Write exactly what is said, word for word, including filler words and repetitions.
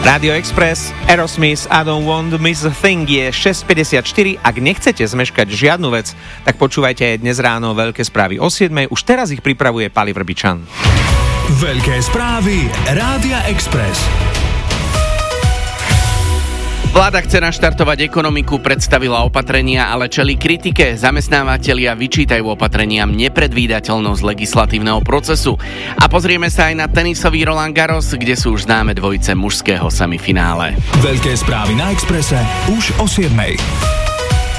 Rádio Express, Aerosmith, I don't want to miss a thing je šesť päťdesiatštyri. Ak nechcete zmeškať žiadnu vec, tak počúvajte aj dnes ráno veľké správy o siedmej. Už teraz ich pripravuje Pali Vrbičan. Veľké správy Rádia Express. Vláda chce naštartovať ekonomiku, predstavila opatrenia, ale čelí kritike. Zamestnávateľia vyčítajú opatreniam nepredvídateľnosť legislatívneho procesu. A pozrieme sa aj na tenisový Roland Garros, kde sú už známe dvojice mužského semifinále. Veľké správy na Expresse už o siedmej.